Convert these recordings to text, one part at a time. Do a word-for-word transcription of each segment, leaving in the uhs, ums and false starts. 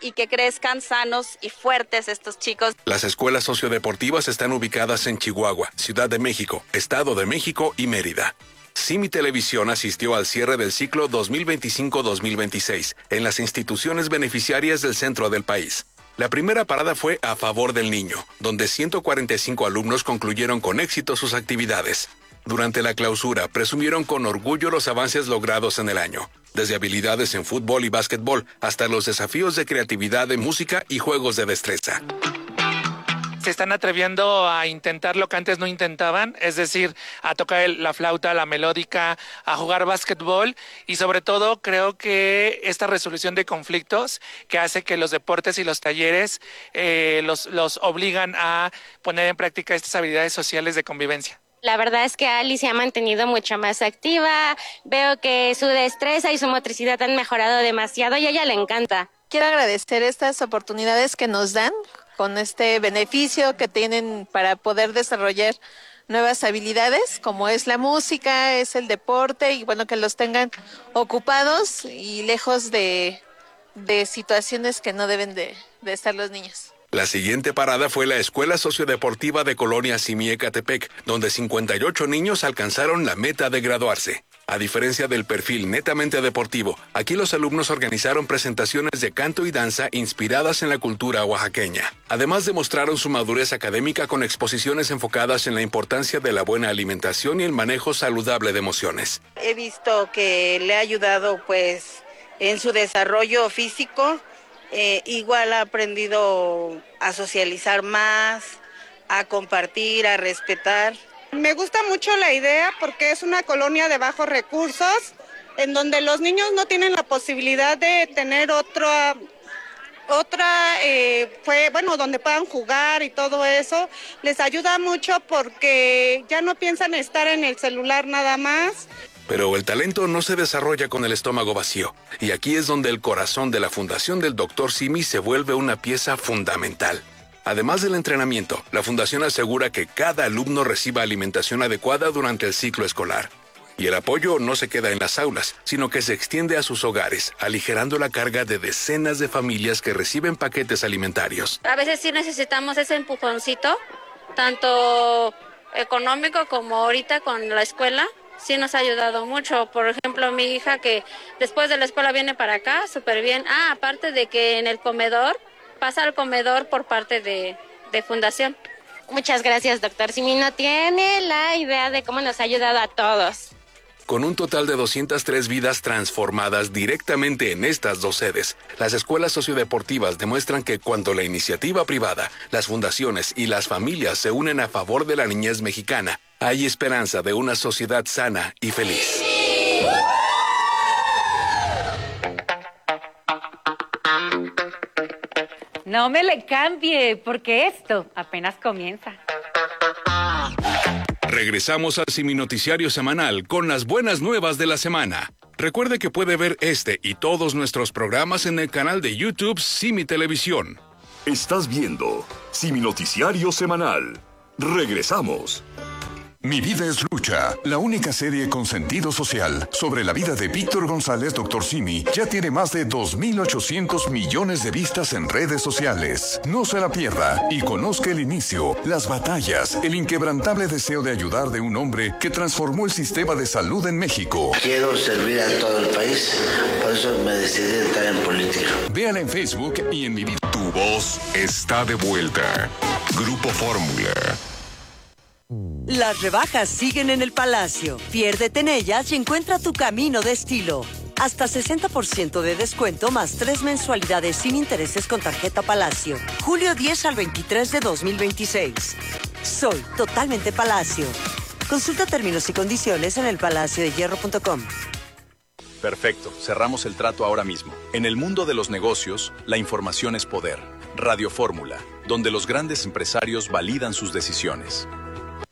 y que crezcan sanos y fuertes estos chicos. Las escuelas sociodeportivas están ubicadas en Chihuahua, Ciudad de México, Estado de México y Mérida. Simi Televisión asistió al cierre del ciclo dos mil veinticinco dos mil veintiséis en las instituciones beneficiarias del centro del país. La primera parada fue a favor del niño, donde ciento cuarenta y cinco alumnos concluyeron con éxito sus actividades. Durante la clausura, presumieron con orgullo los avances logrados en el año, desde habilidades en fútbol y básquetbol hasta los desafíos de creatividad de música y juegos de destreza. Se están atreviendo a intentar lo que antes no intentaban, es decir, a tocar el, la flauta, la melódica, a jugar básquetbol y sobre todo creo que esta resolución de conflictos que hace que los deportes y los talleres eh, los, los obligan a poner en práctica estas habilidades sociales de convivencia. La verdad es que Ali se ha mantenido mucho más activa, veo que su destreza y su motricidad han mejorado demasiado y a ella le encanta. Quiero agradecer estas oportunidades que nos dan con este beneficio que tienen para poder desarrollar nuevas habilidades, como es la música, es el deporte y bueno, que los tengan ocupados y lejos de, de situaciones que no deben de, de estar los niños. La siguiente parada fue la Escuela Sociodeportiva de Colonia Simi Ecatepec, donde cincuenta y ocho niños alcanzaron la meta de graduarse. A diferencia del perfil netamente deportivo, aquí los alumnos organizaron presentaciones de canto y danza inspiradas en la cultura oaxaqueña. Además, demostraron su madurez académica con exposiciones enfocadas en la importancia de la buena alimentación y el manejo saludable de emociones. He visto que le ha ayudado pues en su desarrollo físico. Eh, igual ha aprendido a socializar más, a compartir, a respetar. Me gusta mucho la idea porque es una colonia de bajos recursos en donde los niños no tienen la posibilidad de tener otra, otra eh, fue, bueno, donde puedan jugar y todo eso. Les ayuda mucho porque ya no piensan estar en el celular nada más. Pero el talento no se desarrolla con el estómago vacío. Y aquí es donde el corazón de la Fundación del doctor Simi se vuelve una pieza fundamental. Además del entrenamiento, la Fundación asegura que cada alumno reciba alimentación adecuada durante el ciclo escolar. Y el apoyo no se queda en las aulas, sino que se extiende a sus hogares, aligerando la carga de decenas de familias que reciben paquetes alimentarios. A veces sí necesitamos ese empujoncito, tanto económico como ahorita con la escuela. Sí nos ha ayudado mucho. Por ejemplo, mi hija que después de la escuela viene para acá, súper bien. Ah, aparte de que en el comedor, pasa al comedor por parte de, de Fundación. Muchas gracias, doctor Simi. No tiene la idea de cómo nos ha ayudado a todos. Con un total de doscientas tres vidas transformadas directamente en estas dos sedes, las escuelas sociodeportivas demuestran que cuando la iniciativa privada, las fundaciones y las familias se unen a favor de la niñez mexicana, hay esperanza de una sociedad sana y feliz. No me le cambie, porque esto apenas comienza. Regresamos al Simi Noticiario Semanal con las buenas nuevas de la semana. Recuerde que puede ver este y todos nuestros programas en el canal de YouTube Simi Televisión. Estás viendo Simi Noticiario Semanal. Regresamos. Mi vida es lucha, la única serie con sentido social sobre la vida de Víctor González, doctor Simi, ya tiene más de dos mil ochocientos millones de vistas en redes sociales. No se la pierda y conozca el inicio, las batallas, el inquebrantable deseo de ayudar de un hombre que transformó el sistema de salud en México. Quiero servir a todo el país, por eso me decidí a estar en política. Véala en Facebook y en mi vida. Tu voz está de vuelta. Grupo Fórmula. Las rebajas siguen en el Palacio. Piérdete en ellas y encuentra tu camino de estilo. Hasta sesenta por ciento de descuento más tres mensualidades sin intereses con tarjeta Palacio. julio diez al veintitrés de dos mil veintiséis. Soy totalmente Palacio. Consulta términos y condiciones en el palacio de hierro punto com. Perfecto, cerramos el trato ahora mismo. En el mundo de los negocios, la información es poder. Radio Fórmula, donde los grandes empresarios validan sus decisiones.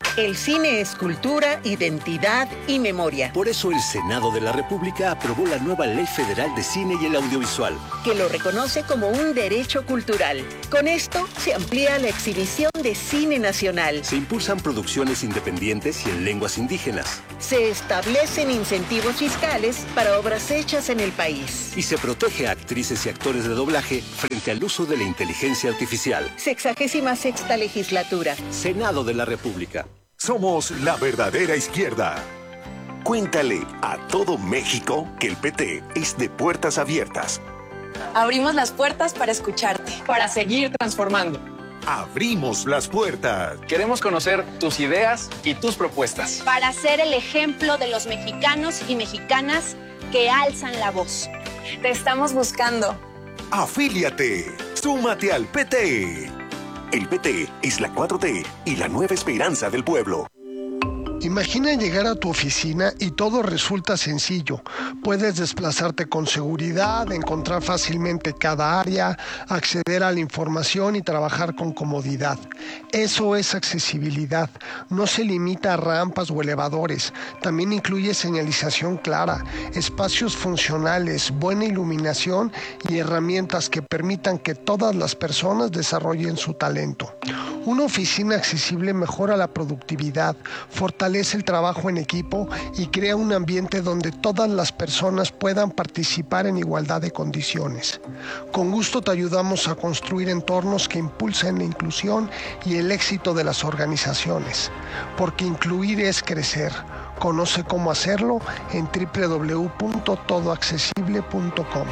El cine es cultura, identidad y memoria. Por eso el Senado de la República aprobó la nueva Ley Federal de Cine y el Audiovisual, que lo reconoce como un derecho cultural. Con esto se amplía la exhibición de cine nacional. Se impulsan producciones independientes y en lenguas indígenas. Se establecen incentivos fiscales para obras hechas en el país. Y se protege a actrices y actores de doblaje frente al uso de la inteligencia artificial. Sexagésima sexta legislatura. Senado de la República. Somos la verdadera izquierda. Cuéntale a todo México que el P T es de puertas abiertas. Abrimos las puertas para escucharte, para seguir transformando. Abrimos las puertas. Queremos conocer tus ideas y tus propuestas. Para ser el ejemplo de los mexicanos y mexicanas que alzan la voz. Te estamos buscando. Afíliate. Súmate al P T. El P T es la cuatro T y la nueva esperanza del pueblo. Imagina llegar a tu oficina y todo resulta sencillo. Puedes desplazarte con seguridad, encontrar fácilmente cada área, acceder a la información y trabajar con comodidad. Eso es accesibilidad. No se limita a rampas o elevadores. También incluye señalización clara, espacios funcionales, buena iluminación y herramientas que permitan que todas las personas desarrollen su talento. Una oficina accesible mejora la productividad, fortalece el trabajo en equipo y crea un ambiente donde todas las personas puedan participar en igualdad de condiciones. Con gusto te ayudamos a construir entornos que impulsen la inclusión y el éxito de las organizaciones, porque incluir es crecer. Conoce cómo hacerlo en doble u doble u doble u punto todo accesible punto com.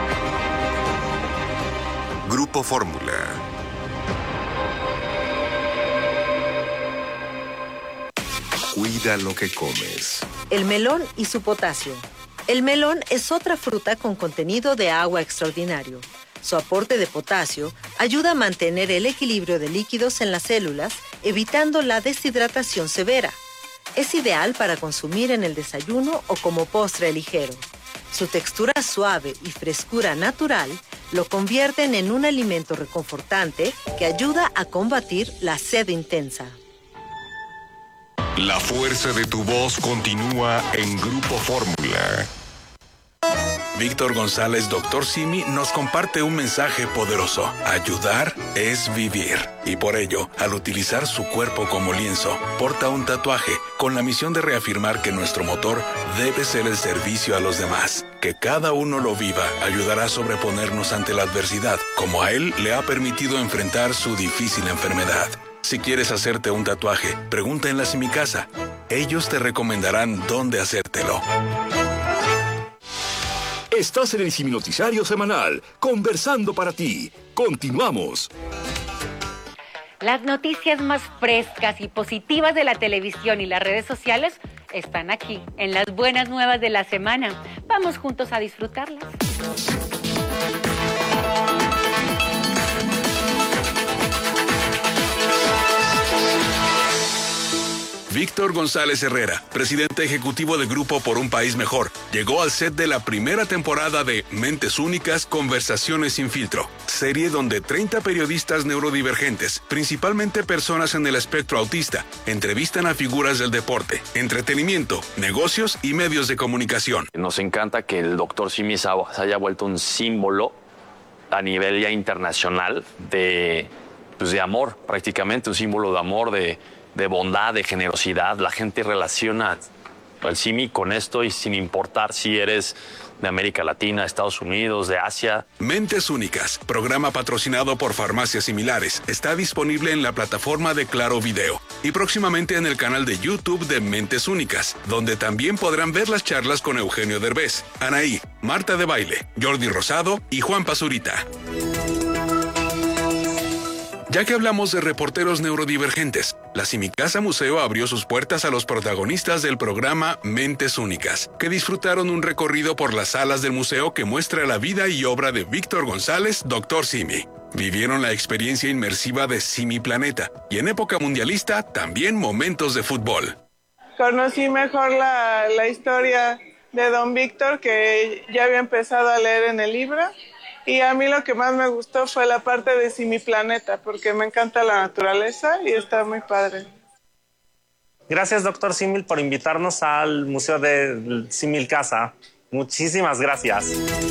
Grupo Fórmula. Cuida lo que comes. El melón y su potasio. El melón es otra fruta con contenido de agua extraordinario. Su aporte de potasio ayuda a mantener el equilibrio de líquidos en las células, evitando la deshidratación severa. Es ideal para consumir en el desayuno o como postre ligero. Su textura suave y frescura natural lo convierten en un alimento reconfortante que ayuda a combatir la sed intensa. La fuerza de tu voz continúa en Grupo Fórmula. Víctor González, doctor Simi, nos comparte un mensaje poderoso. Ayudar es vivir. Y por ello, al utilizar su cuerpo como lienzo, porta un tatuaje con la misión de reafirmar que nuestro motor debe ser el servicio a los demás. Que cada uno lo viva ayudará a sobreponernos ante la adversidad, como a él le ha permitido enfrentar su difícil enfermedad. Si quieres hacerte un tatuaje, pregunta en la Simicasa. Ellos te recomendarán dónde hacértelo. Estás en el Siminoticiario Semanal, conversando para ti. Continuamos. Las noticias más frescas y positivas de la televisión y las redes sociales están aquí, en las buenas nuevas de la semana. Vamos juntos a disfrutarlas. Víctor González Herrera, presidente ejecutivo de Grupo Por un País Mejor, llegó al set de la primera temporada de Mentes Únicas, Conversaciones sin Filtro, serie donde treinta periodistas neurodivergentes, principalmente personas en el espectro autista, entrevistan a figuras del deporte, entretenimiento, negocios y medios de comunicación. Nos encanta que el doctor Simi se haya vuelto un símbolo a nivel ya internacional de, pues de amor, prácticamente un símbolo de amor, de de bondad, de generosidad. La gente relaciona al Simi con esto y sin importar si eres de América Latina, Estados Unidos, de Asia. Mentes Únicas, programa patrocinado por Farmacias Similares, está disponible en la plataforma de Claro Video y próximamente en el canal de YouTube de Mentes Únicas, donde también podrán ver las charlas con Eugenio Derbez, Anaí, Marta de Baile, Jordi Rosado y Juan Pazurita. Ya que hablamos de reporteros neurodivergentes, la Simicasa Museo abrió sus puertas a los protagonistas del programa Mentes Únicas, que disfrutaron un recorrido por las salas del museo que muestra la vida y obra de Víctor González, doctor Simi. Vivieron la experiencia inmersiva de Simi Planeta y en época mundialista también momentos de fútbol. Conocí mejor la, la historia de don Víctor, que ya había empezado a leer en el libro. Y a mí lo que más me gustó fue la parte de Simi Planeta, porque me encanta la naturaleza y está muy padre. Gracias, doctor Símil, por invitarnos al Museo de Símil Casa. Muchísimas gracias.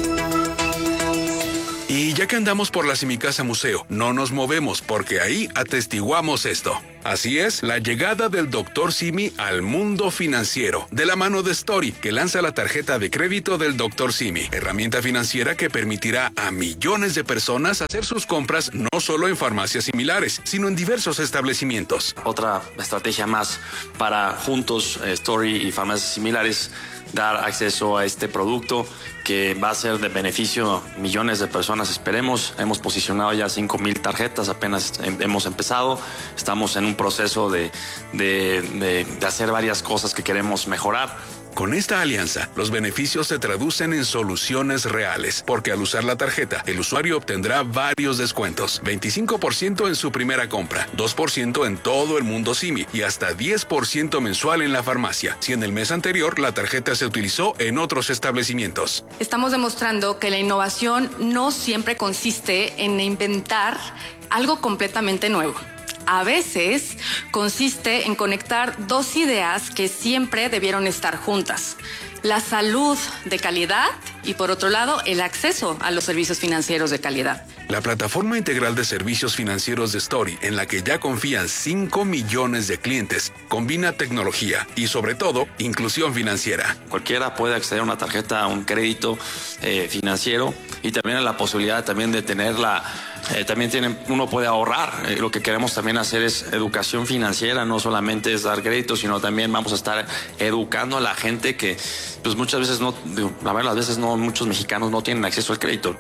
Y ya que andamos por la Simicasa Museo, no nos movemos porque ahí atestiguamos esto. Así es, la llegada del doctor Simi al mundo financiero, de la mano de Story, que lanza la tarjeta de crédito del doctor Simi, herramienta financiera que permitirá a millones de personas hacer sus compras no solo en farmacias similares, sino en diversos establecimientos. Otra estrategia más para juntos, Story y farmacias similares, dar acceso a este producto que va a ser de beneficio a millones de personas, esperemos. Hemos posicionado ya cinco mil tarjetas, apenas hemos empezado. Estamos en un proceso de, de, de, de hacer varias cosas que queremos mejorar. Con esta alianza, los beneficios se traducen en soluciones reales, porque al usar la tarjeta, el usuario obtendrá varios descuentos. veinticinco por ciento en su primera compra, dos por ciento en todo el mundo Simi y hasta diez por ciento mensual en la farmacia, si en el mes anterior la tarjeta se utilizó en otros establecimientos. Estamos demostrando que la innovación no siempre consiste en inventar algo completamente nuevo. A veces consiste en conectar dos ideas que siempre debieron estar juntas: la salud de calidad y, por otro lado, el acceso a los servicios financieros de calidad. La plataforma integral de servicios financieros de Story, en la que ya confían cinco millones de clientes, combina tecnología y, sobre todo, inclusión financiera. Cualquiera puede acceder a una tarjeta, a un crédito eh, financiero, y también la posibilidad también de tenerla. Eh, también tienen, uno puede ahorrar. Eh, lo que queremos también hacer es educación financiera, no solamente es dar crédito, sino también vamos a estar educando a la gente que, pues muchas veces no, la verdad, las veces no, muchos mexicanos no tienen acceso al crédito.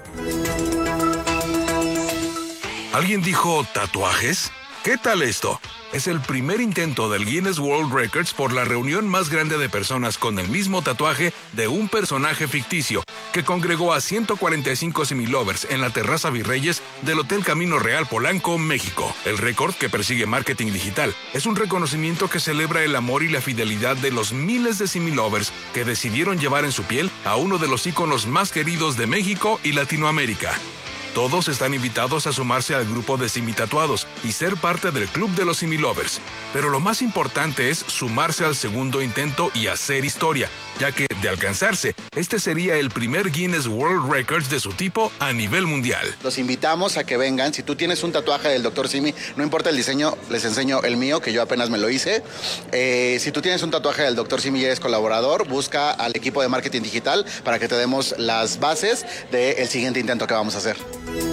¿Alguien dijo tatuajes? ¿Qué tal esto? Es el primer intento del Guinness World Records por la reunión más grande de personas con el mismo tatuaje de un personaje ficticio, que congregó a ciento cuarenta y cinco Similovers en la terraza Virreyes del Hotel Camino Real Polanco, México. El récord, que persigue marketing digital, es un reconocimiento que celebra el amor y la fidelidad de los miles de Similovers que decidieron llevar en su piel a uno de los íconos más queridos de México y Latinoamérica. Todos están invitados a sumarse al grupo de Simitatuados y ser parte del club de los Similovers. Pero lo más importante es sumarse al segundo intento y hacer historia, ya que, de alcanzarse, este sería el primer Guinness World Records de su tipo a nivel mundial. Los invitamos a que vengan. Si tú tienes un tatuaje del doctor Simi, no importa el diseño, les enseño el mío, que yo apenas me lo hice. Eh, si tú tienes un tatuaje del doctor Simi y eres colaborador, busca al equipo de marketing digital para que te demos las bases del siguiente intento que vamos a hacer.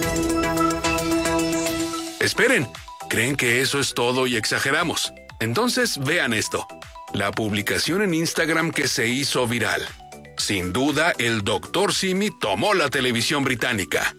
Esperen, ¿creen que eso es todo y exageramos? Entonces vean esto. La publicación en Instagram que se hizo viral. Sin duda, el doctor Simi tomó la televisión británica.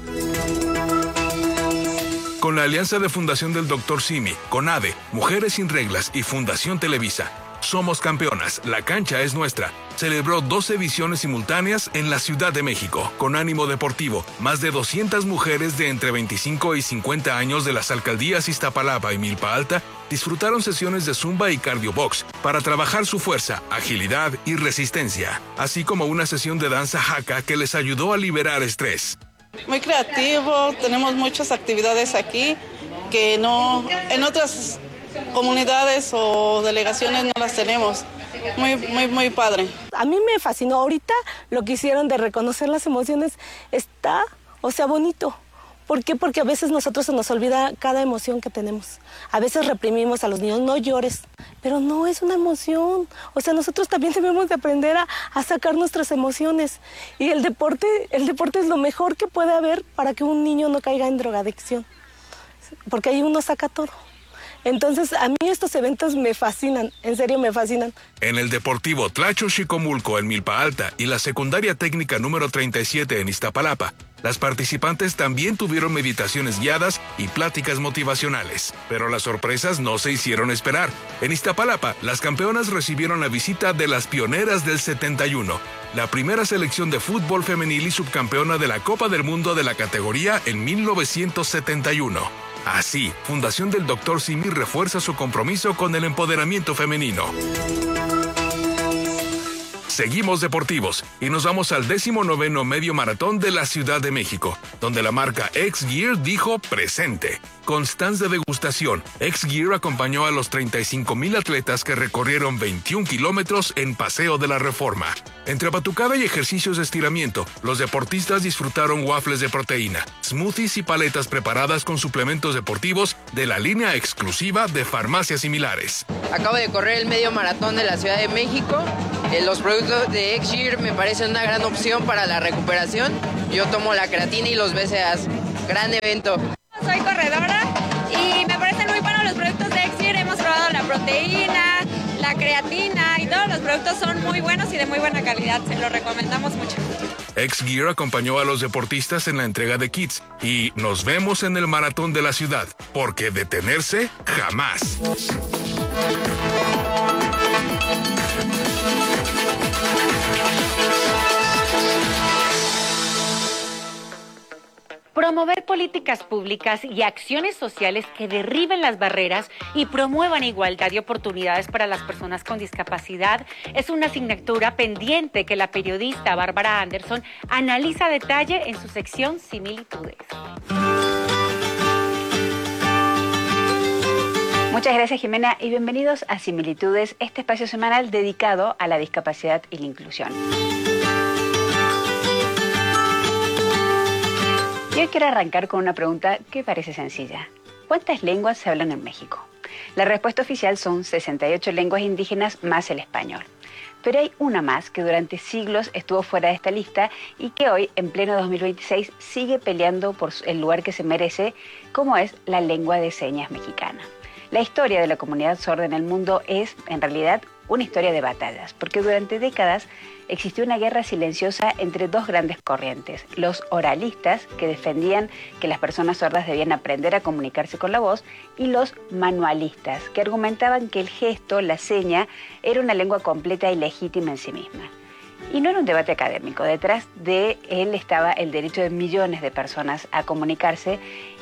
Con la alianza de Fundación del doctor Simi, CONADE, Mujeres Sin Reglas y Fundación Televisa, Somos Campeonas, la cancha es nuestra, celebró dos ediciones simultáneas en la Ciudad de México. Con ánimo deportivo, más de doscientas mujeres de entre veinticinco y cincuenta años de las alcaldías Iztapalapa y Milpa Alta disfrutaron sesiones de zumba y cardiobox para trabajar su fuerza, agilidad y resistencia, así como una sesión de danza haka que les ayudó a liberar estrés. Muy creativo, tenemos muchas actividades aquí que no en otras comunidades o delegaciones no las tenemos. Muy, muy, muy padre. A mí me fascinó. Ahorita lo que hicieron de reconocer las emociones está, o sea, bonito. ¿Por qué? Porque a veces nosotros se nos olvida cada emoción que tenemos. A veces reprimimos a los niños, no llores, pero no es una emoción. O sea, nosotros también debemos de aprender a, a sacar nuestras emociones. Y el deporte, el deporte es lo mejor que puede haber para que un niño no caiga en drogadicción. Porque ahí uno saca todo. Entonces, a mí estos eventos me fascinan, en serio me fascinan. En el Deportivo Tlacho Xicomulco en Milpa Alta y la Secundaria Técnica número treinta y siete en Iztapalapa, las participantes también tuvieron meditaciones guiadas y pláticas motivacionales. Pero las sorpresas no se hicieron esperar. En Iztapalapa, las campeonas recibieron la visita de las pioneras del setenta y uno, la primera selección de fútbol femenil y subcampeona de la Copa del Mundo de la categoría en mil novecientos setenta y uno. Así, Fundación del doctor Simi refuerza su compromiso con el empoderamiento femenino. Seguimos deportivos y nos vamos al décimo noveno medio maratón de la Ciudad de México, donde la marca X-Gear dijo presente. Con stands de degustación, X-Gear acompañó a los treinta y cinco mil atletas que recorrieron veintiún kilómetros en Paseo de la Reforma. Entre batucada y ejercicios de estiramiento, los deportistas disfrutaron waffles de proteína, smoothies y paletas preparadas con suplementos deportivos de la línea exclusiva de Farmacias Similares. Acabo de correr el medio maratón de la Ciudad de México. Eh, los productos de X-Gear me parecen una gran opción para la recuperación. Yo tomo la creatina y los B C As. Gran evento. Soy corredora y me parecen muy buenos los productos de X-Gear. Hemos probado la proteína, la creatina y todos los productos son muy buenos y de muy buena calidad. Se los recomendamos mucho. X-Gear acompañó a los deportistas en la entrega de kits y nos vemos en el maratón de la ciudad, porque detenerse jamás. Promover políticas públicas y acciones sociales que derriben las barreras y promuevan igualdad y oportunidades para las personas con discapacidad es una asignatura pendiente que la periodista Bárbara Anderson analiza a detalle en su sección Similitudes. Muchas gracias, Jimena, y bienvenidos a Similitudes, este espacio semanal dedicado a la discapacidad y la inclusión. Yo quiero arrancar con una pregunta que parece sencilla. ¿Cuántas lenguas se hablan en México? La respuesta oficial son sesenta y ocho lenguas indígenas más el español. Pero hay una más que durante siglos estuvo fuera de esta lista y que hoy, en pleno dos mil veintiséis, sigue peleando por el lugar que se merece, como es la lengua de señas mexicana. La historia de la comunidad sorda en el mundo es, en realidad, una historia de batallas, porque durante décadas existió una guerra silenciosa entre dos grandes corrientes: los oralistas, que defendían que las personas sordas debían aprender a comunicarse con la voz, y los manualistas, que argumentaban que el gesto, la seña, era una lengua completa y legítima en sí misma. Y no era un debate académico, detrás de él estaba el derecho de millones de personas a comunicarse.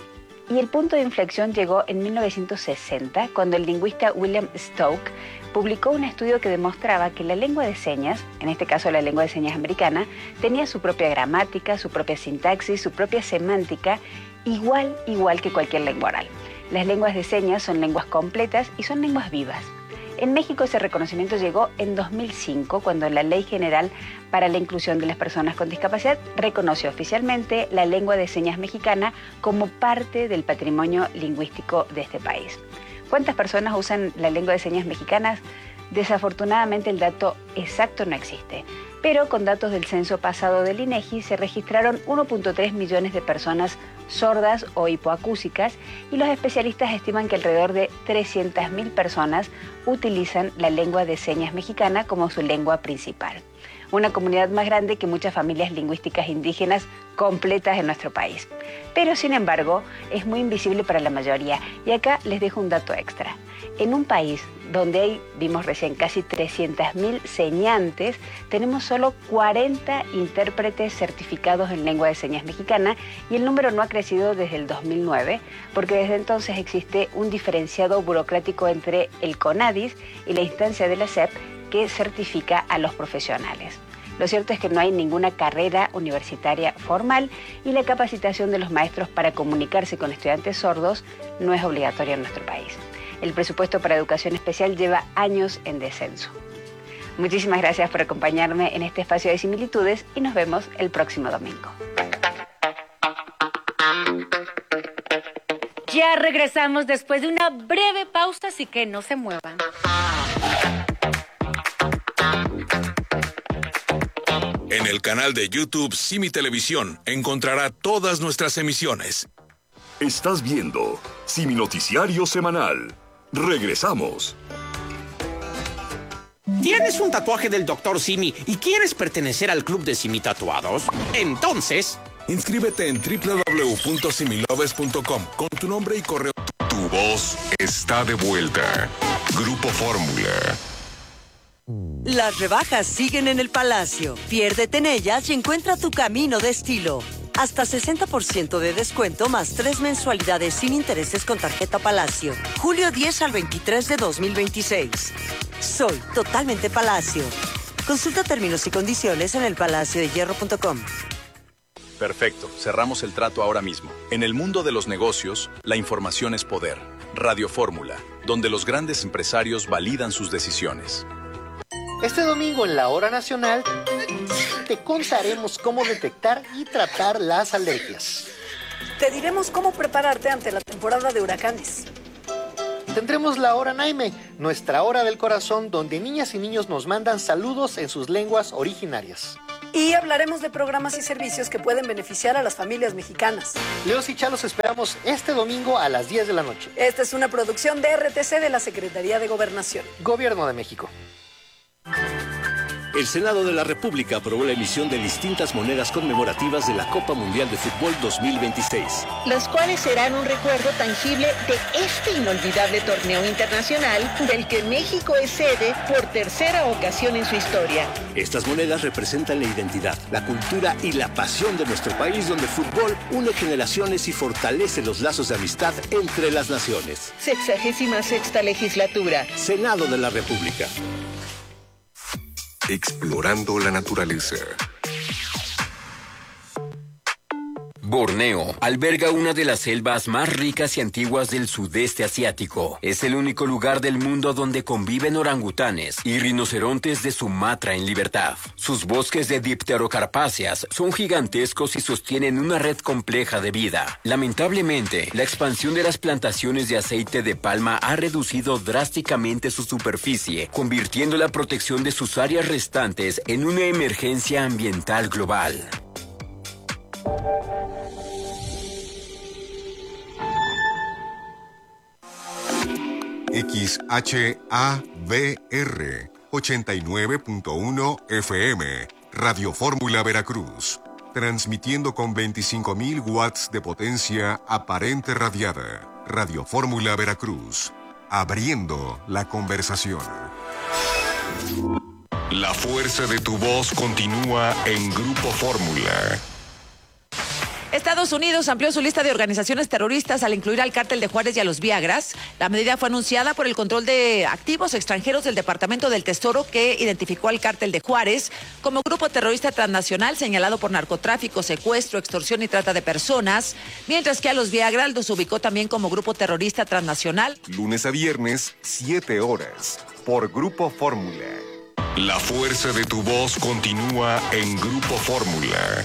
Y el punto de inflexión llegó en mil novecientos sesenta, cuando el lingüista William Stoke publicó un estudio que demostraba que la lengua de señas, en este caso la lengua de señas americana, tenía su propia gramática, su propia sintaxis, su propia semántica, igual, igual que cualquier lengua oral. Las lenguas de señas son lenguas completas y son lenguas vivas. En México ese reconocimiento llegó en dos mil cinco, cuando la Ley General para la Inclusión de las Personas con Discapacidad reconoció oficialmente la lengua de señas mexicana como parte del patrimonio lingüístico de este país. ¿Cuántas personas usan la lengua de señas mexicanas? Desafortunadamente el dato exacto no existe, pero con datos del censo pasado del INEGI se registraron uno punto tres millones de personas sordas o hipoacúsicas y los especialistas estiman que alrededor de trescientas mil personas utilizan la lengua de señas mexicana como su lengua principal. Una comunidad más grande que muchas familias lingüísticas indígenas completas en nuestro país. Pero, sin embargo, es muy invisible para la mayoría. Y acá les dejo un dato extra. En un país donde hay, vimos recién, casi trescientas mil señantes, tenemos solo cuarenta intérpretes certificados en lengua de señas mexicana y el número no ha crecido desde el dos mil nueve, porque desde entonces existe un diferenciado burocrático entre el CONADIS y la instancia de la S E P que certifica a los profesionales. Lo cierto es que no hay ninguna carrera universitaria formal y la capacitación de los maestros para comunicarse con estudiantes sordos no es obligatoria en nuestro país. El presupuesto para educación especial lleva años en descenso. Muchísimas gracias por acompañarme en este espacio de similitudes y nos vemos el próximo domingo. Ya regresamos después de una breve pausa, así que no se muevan. En el canal de YouTube Simi Televisión encontrará todas nuestras emisiones. Estás viendo Simi Noticiario Semanal. Regresamos. ¿Tienes un tatuaje del doctor Simi y quieres pertenecer al club de Simi Tatuados? Entonces, inscríbete en doble u doble u doble u punto similoves punto com con tu nombre y correo. Tu voz está de vuelta. Grupo Fórmula. Las rebajas siguen en el Palacio. Piérdete en ellas y encuentra tu camino de estilo. Hasta sesenta por ciento de descuento más tres mensualidades sin intereses con tarjeta Palacio. Julio diez al veintitrés de dos mil veintiséis. Soy totalmente Palacio. Consulta términos y condiciones en el palacio de hierro punto com. Perfecto, cerramos el trato ahora mismo. En el mundo de los negocios, la información es poder. Radio Fórmula, donde los grandes empresarios validan sus decisiones. Este domingo en la Hora Nacional te contaremos cómo detectar y tratar las alergias. Te diremos cómo prepararte ante la temporada de huracanes. Tendremos la Hora Naime, nuestra hora del corazón, donde niñas y niños nos mandan saludos en sus lenguas originarias. Y hablaremos de programas y servicios que pueden beneficiar a las familias mexicanas. Leos y Chalos esperamos este domingo a las diez de la noche. Esta es una producción de R T C de la Secretaría de Gobernación. Gobierno de México. El Senado de la República aprobó la emisión de distintas monedas conmemorativas de la Copa Mundial de Fútbol dos mil veintiséis. Las cuales serán un recuerdo tangible de este inolvidable torneo internacional del que México es sede por tercera ocasión en su historia. Estas monedas representan la identidad, la cultura y la pasión de nuestro país, donde el fútbol une generaciones y fortalece los lazos de amistad entre las naciones. Sexagésima sexta legislatura. Senado de la República. Explorando la naturaleza. Borneo alberga una de las selvas más ricas y antiguas del sudeste asiático. Es el único lugar del mundo donde conviven orangutanes y rinocerontes de Sumatra en libertad. Sus bosques de dipterocarpáceas son gigantescos y sostienen una red compleja de vida. Lamentablemente, la expansión de las plantaciones de aceite de palma ha reducido drásticamente su superficie, convirtiendo la protección de sus áreas restantes en una emergencia ambiental global. X H A V R ochenta y nueve punto uno F M, Radio Fórmula Veracruz, transmitiendo con veinticinco mil watts de potencia aparente radiada. Radio Fórmula Veracruz, abriendo la conversación. La fuerza de tu voz continúa en Grupo Fórmula. Estados Unidos amplió su lista de organizaciones terroristas al incluir al Cártel de Juárez y a los Viagras. La medida fue anunciada por el control de activos extranjeros del Departamento del Tesoro, que identificó al Cártel de Juárez como grupo terrorista transnacional señalado por narcotráfico, secuestro, extorsión y trata de personas, mientras que a los Viagras los ubicó también como grupo terrorista transnacional. Lunes a viernes, siete horas, por Grupo Fórmula. La fuerza de tu voz continúa en Grupo Fórmula.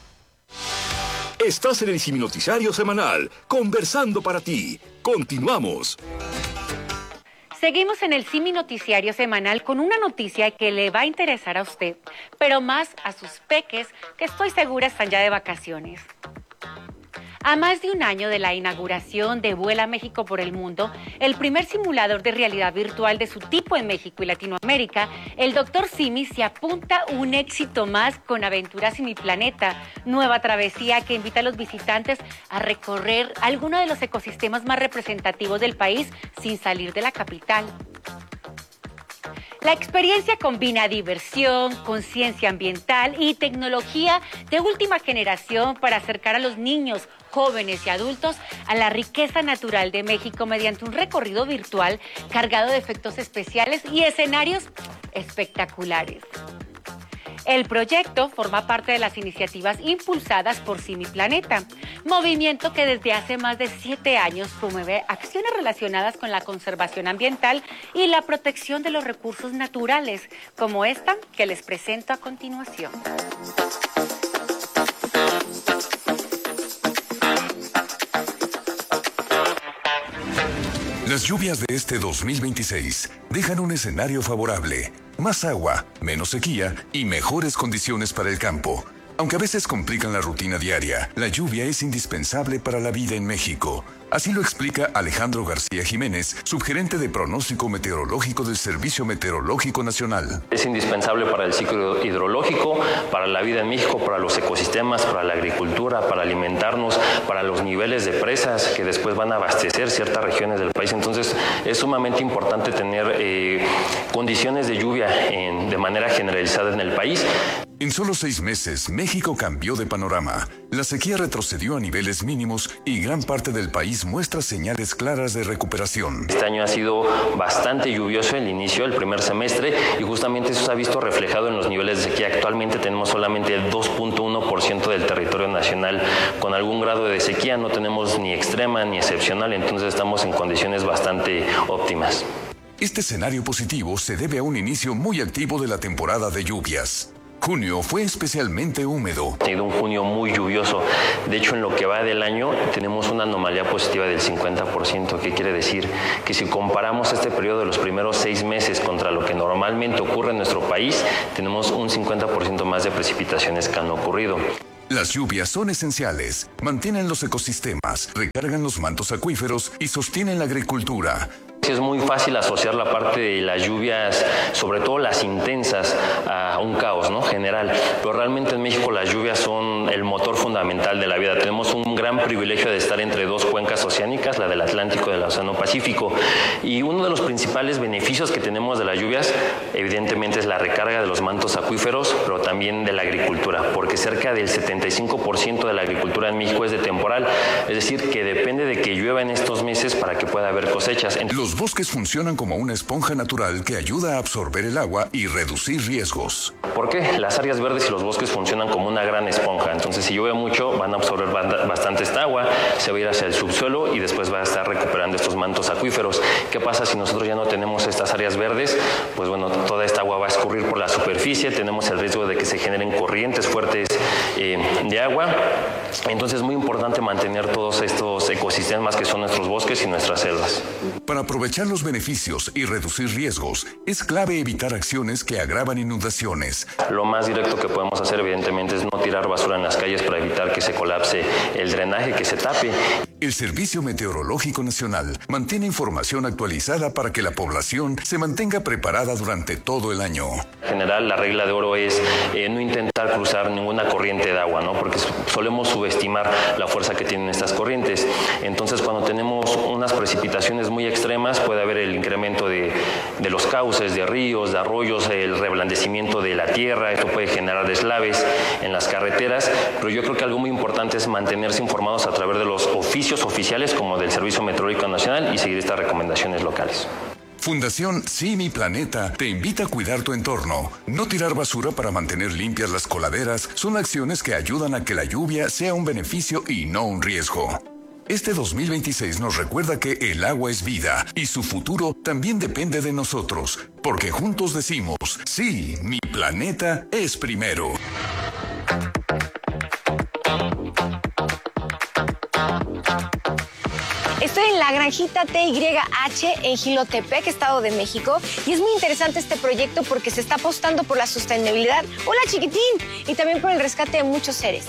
Estás en el Siminoticiario Semanal, conversando para ti. Continuamos. Seguimos en el Siminoticiario Semanal con una noticia que le va a interesar a usted, pero más a sus peques, que estoy segura están ya de vacaciones. A más de un año de la inauguración de Vuela México por el Mundo, el primer simulador de realidad virtual de su tipo en México y Latinoamérica, el doctor Simi se apunta un éxito más con Aventura Simiplaneta, nueva travesía que invita a los visitantes a recorrer alguno de los ecosistemas más representativos del país sin salir de la capital. La experiencia combina diversión, conciencia ambiental y tecnología de última generación para acercar a los niños, jóvenes y adultos a la riqueza natural de México mediante un recorrido virtual cargado de efectos especiales y escenarios espectaculares. El proyecto forma parte de las iniciativas impulsadas por Simiplaneta, movimiento que desde hace más de siete años promueve acciones relacionadas con la conservación ambiental y la protección de los recursos naturales, como esta que les presento a continuación. Las lluvias de este dos mil veintiséis dejan un escenario favorable. Más agua, menos sequía y mejores condiciones para el campo. Aunque a veces complican la rutina diaria, la lluvia es indispensable para la vida en México. Así lo explica Alejandro García Jiménez, subgerente de pronóstico meteorológico del Servicio Meteorológico Nacional. Es indispensable para el ciclo hidrológico, para la vida en México, para los ecosistemas, para la agricultura, para alimentarnos, para los niveles de presas que después van a abastecer ciertas regiones del país. Entonces es sumamente importante tener eh, condiciones de lluvia en, de manera generalizada en el país. En solo seis meses, México cambió de panorama. La sequía retrocedió a niveles mínimos y gran parte del país muestra señales claras de recuperación. Este año ha sido bastante lluvioso el inicio, el primer semestre, y justamente eso se ha visto reflejado en los niveles de sequía. Actualmente tenemos solamente el dos punto uno por ciento del territorio nacional con algún grado de sequía. No tenemos ni extrema ni excepcional, entonces estamos en condiciones bastante óptimas. Este escenario positivo se debe a un inicio muy activo de la temporada de lluvias. Junio fue especialmente húmedo. Ha sido un junio muy lluvioso. De hecho, en lo que va del año tenemos una anomalía positiva del cincuenta por ciento, que quiere decir que si comparamos este periodo de los primeros seis meses contra lo que normalmente ocurre en nuestro país, tenemos un cincuenta por ciento más de precipitaciones que han ocurrido. Las lluvias son esenciales, mantienen los ecosistemas, recargan los mantos acuíferos y sostienen la agricultura. Es muy fácil asociar la parte de las lluvias, sobre todo las intensas, a un caos, ¿no? general, pero realmente en México las lluvias son el motor fundamental de la vida. Tenemos un gran privilegio de estar entre dos cuencas oceánicas, la del Atlántico y del Océano Pacífico, y uno de los principales beneficios que tenemos de las lluvias, evidentemente, es la recarga de los mantos acuíferos, pero también de la agricultura, porque cerca del setenta y cinco por ciento de la agricultura en México es de temporal, es decir, que depende de que llueva en estos meses para que pueda haber cosechas. Los bosques funcionan como una esponja natural que ayuda a absorber el agua y reducir riesgos. ¿Por qué? Las áreas verdes y los bosques funcionan como una gran esponja. Entonces, si llueve mucho, van a absorber bastante esta agua, se va a ir hacia el subsuelo y después va a estar recuperando estos mantos acuíferos. ¿Qué pasa si nosotros ya no tenemos estas áreas verdes? Pues bueno, toda esta agua va a escurrir por la superficie, tenemos el riesgo de que se generen corrientes fuertes eh, de agua. Entonces, es muy importante mantener todos estos ecosistemas que son nuestros bosques y nuestras selvas. Para aprovechar los beneficios y reducir riesgos, es clave evitar acciones que agravan inundaciones. Lo más directo que podemos hacer, evidentemente, es no tirar basura en las calles para evitar que se colapse el drenaje, que se tape. El Servicio Meteorológico Nacional mantiene información actualizada para que la población se mantenga preparada durante todo el año. En general, la regla de oro es eh, no intentar cruzar ninguna corriente de agua, ¿no? Porque solemos subestimar la fuerza que tienen estas corrientes. Entonces, cuando tenemos unas precipitaciones muy extremas, puede haber el incremento de, de los cauces, de ríos, de arroyos, el reblandecimiento de la tierra. Esto puede generar deslaves en las carreteras, pero yo creo que algo muy importante es mantenerse informados a través de los oficios oficiales como del Servicio Meteorológico Nacional y seguir estas recomendaciones locales. Fundación Sí Mi Planeta te invita a cuidar tu entorno. No tirar basura para mantener limpias las coladeras son acciones que ayudan a que la lluvia sea un beneficio y no un riesgo. Este dos mil veintiséis nos recuerda que el agua es vida y su futuro también depende de nosotros, porque juntos decimos, sí, mi planeta es primero. Estoy en la granjita T Y H en Jilotepec, Estado de México, y es muy interesante este proyecto porque se está apostando por la sostenibilidad, hola chiquitín, y también por el rescate de muchos seres.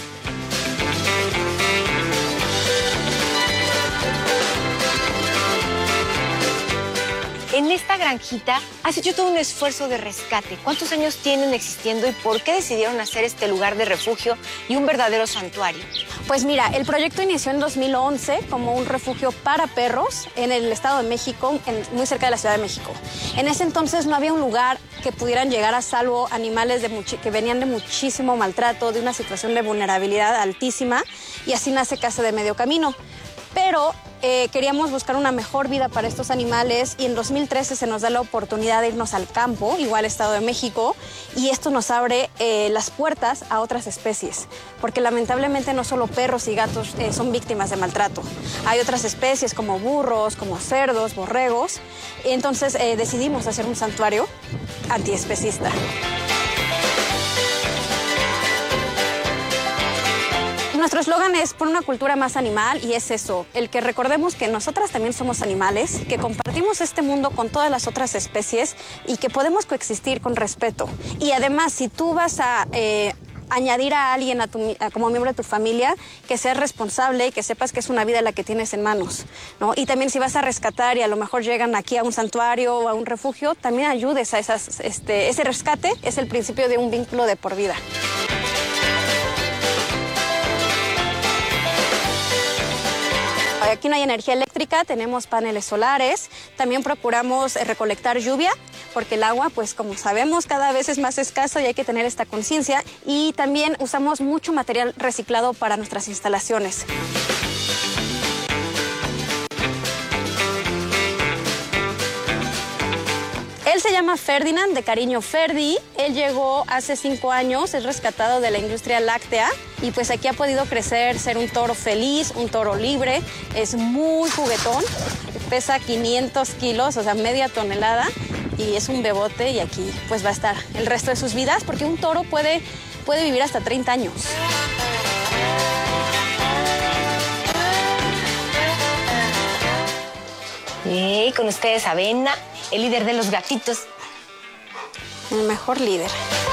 En esta granjita has hecho todo un esfuerzo de rescate. ¿Cuántos años tienen existiendo y por qué decidieron hacer este lugar de refugio y un verdadero santuario? Pues mira, el proyecto inició en dos mil once como un refugio para perros en el Estado de México, en, muy cerca de la Ciudad de México. En ese entonces no había un lugar que pudieran llegar a salvo animales de que venían de muchísimo maltrato, de una situación de vulnerabilidad altísima, y así nace Casa de Medio Camino. Pero eh, queríamos buscar una mejor vida para estos animales y en dos mil trece se nos da la oportunidad de irnos al campo, igual Estado de México, y esto nos abre eh, las puertas a otras especies, porque lamentablemente no solo perros y gatos eh, son víctimas de maltrato. Hay otras especies como burros, como cerdos, borregos, y entonces eh, decidimos hacer un santuario antiespecista. Nuestro eslogan es por una cultura más animal y es eso, el que recordemos que nosotras también somos animales, que compartimos este mundo con todas las otras especies y que podemos coexistir con respeto. Y además, si tú vas a eh, añadir a alguien a tu, a, como miembro de tu familia, que seas responsable y que sepas que es una vida la que tienes en manos, ¿no? Y también si vas a rescatar y a lo mejor llegan aquí a un santuario o a un refugio, también ayudes a esas, este, ese rescate es el principio de un vínculo de por vida. Aquí no hay energía eléctrica, tenemos paneles solares, también procuramos recolectar lluvia porque el agua, pues como sabemos, cada vez es más escasa y hay que tener esta conciencia. Y también usamos mucho material reciclado para nuestras instalaciones. Él se llama Ferdinand, de cariño Ferdi. Él llegó hace cinco años, es rescatado de la industria láctea y pues aquí ha podido crecer, ser un toro feliz, un toro libre. Es muy juguetón, pesa quinientos kilos, o sea, media tonelada, y es un bebote y aquí pues va a estar el resto de sus vidas porque un toro puede, puede vivir hasta treinta años. Y con ustedes Avena, el líder de los gatitos. El mejor líder.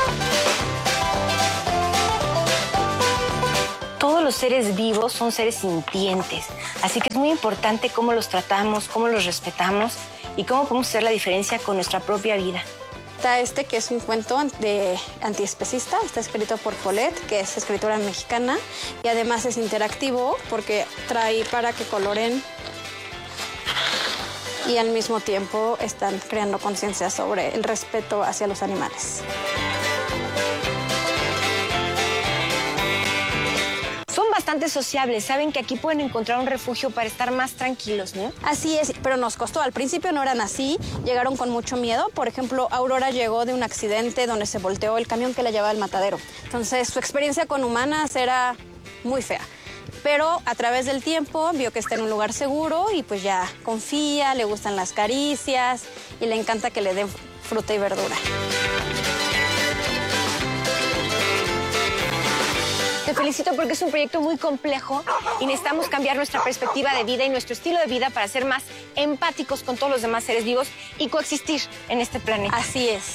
Todos los seres vivos son seres sintientes, así que es muy importante cómo los tratamos, cómo los respetamos y cómo podemos hacer la diferencia con nuestra propia vida. Está este que es un cuento de antiespecista, está escrito por Paulette, que es escritora mexicana, y además es interactivo porque trae para que coloren y al mismo tiempo están creando conciencia sobre el respeto hacia los animales. Son bastante sociables, saben que aquí pueden encontrar un refugio para estar más tranquilos, ¿no? Así es, pero nos costó. Al principio no eran así, llegaron con mucho miedo. Por ejemplo, Aurora llegó de un accidente donde se volteó el camión que la llevaba al matadero. Entonces, su experiencia con humanas era muy fea. Pero a través del tiempo vio que está en un lugar seguro y pues ya confía, le gustan las caricias y le encanta que le den fruta y verdura. Te felicito porque es un proyecto muy complejo y necesitamos cambiar nuestra perspectiva de vida y nuestro estilo de vida para ser más empáticos con todos los demás seres vivos y coexistir en este planeta. Así es.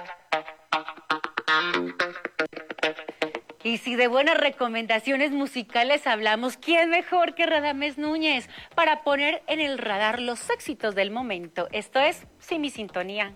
Y si de buenas recomendaciones musicales hablamos, ¿quién mejor que Radamés Núñez para poner en el radar los éxitos del momento? Esto es Sin Mi Sintonía.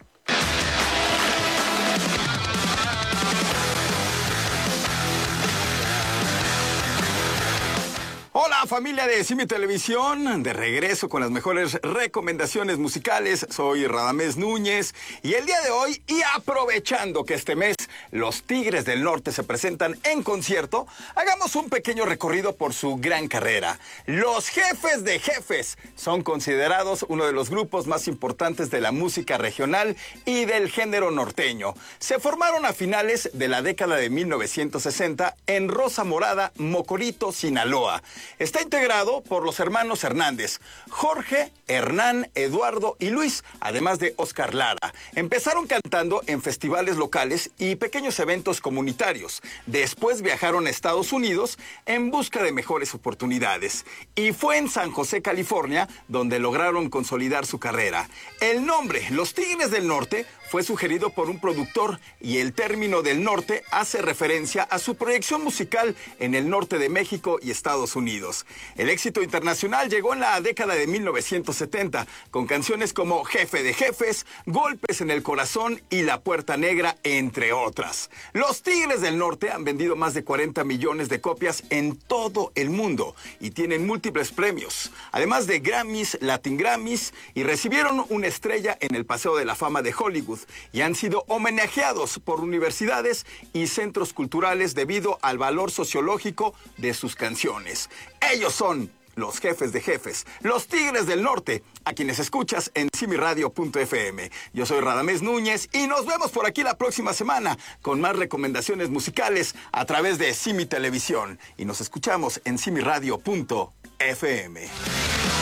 Hola familia de Simi Televisión, de regreso con las mejores recomendaciones musicales. Soy Radamés Núñez y el día de hoy, y aprovechando que este mes los Tigres del Norte se presentan en concierto, hagamos un pequeño recorrido por su gran carrera. Los Jefes de Jefes son considerados uno de los grupos más importantes de la música regional y del género norteño. Se formaron a finales de la década de mil novecientos sesenta en Rosa Morada, Mocorito, Sinaloa. Está integrado por los hermanos Hernández, Jorge, Hernán, Eduardo y Luis, además de Oscar Lara. Empezaron cantando en festivales locales y pequeños eventos comunitarios. Después viajaron a Estados Unidos en busca de mejores oportunidades. Y fue en San José, California, donde lograron consolidar su carrera. El nombre, Los Tigres del Norte, fue sugerido por un productor y el término del norte hace referencia a su proyección musical en el norte de México y Estados Unidos. El éxito internacional llegó en la década de mil novecientos setenta con canciones como Jefe de Jefes, Golpes en el Corazón y La Puerta Negra, entre otras. Los Tigres del Norte han vendido más de cuarenta millones de copias en todo el mundo y tienen múltiples premios, además de Grammys, Latin Grammys, y recibieron una estrella en el Paseo de la Fama de Hollywood y han sido homenajeados por universidades y centros culturales debido al valor sociológico de sus canciones. Ellos son los Jefes de Jefes, los Tigres del Norte, a quienes escuchas en simi radio punto efe eme. Yo soy Radamés Núñez y nos vemos por aquí la próxima semana con más recomendaciones musicales a través de Simi Televisión. Y nos escuchamos en simi radio punto efe eme.